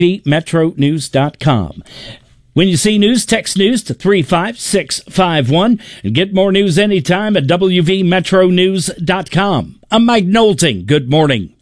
WVMetroNews.com. When you see news, text news to 35651 and get more news anytime at WVMetroNews.com. I'm Mike Knowlton. Good morning.